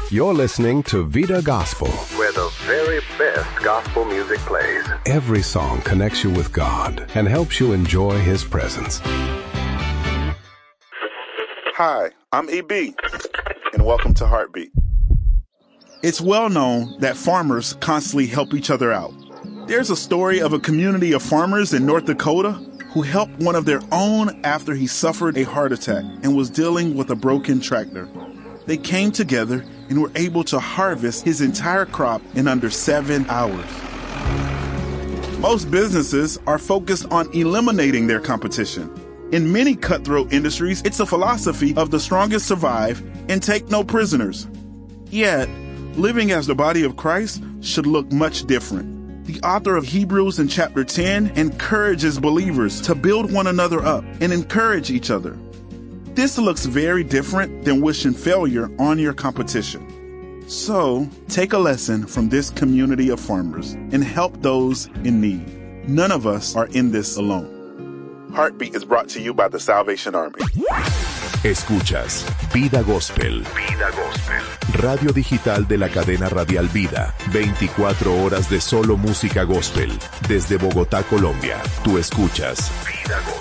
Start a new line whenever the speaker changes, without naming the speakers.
You're listening to Vida Gospel,
where the very best gospel music plays.
Every song connects you with God and helps you enjoy His presence.
Hi, I'm EB, and welcome to Heartbeat. It's well known that farmers constantly help each other out. There's a story of a community of farmers in North Dakota who helped one of their own after he suffered a heart attack and was dealing with a broken tractor. They came together and were able to harvest his entire crop in under 7 hours. Most businesses are focused on eliminating their competition. In many cutthroat industries, it's a philosophy of the strongest survive and take no prisoners. Yet, living as the body of Christ should look much different. The author of Hebrews in chapter 10 encourages believers to build one another up and encourage each other. This looks very different than wishing failure on your competition. So, take a lesson from this community of farmers and help those in need. None of us are in this alone. Heartbeat is brought to you by the Salvation Army.
Escuchas Vida Gospel.
Vida Gospel.
Radio digital de la cadena radial Vida. 24 horas de solo música gospel. Desde Bogotá, Colombia. Tú escuchas
Vida Gospel.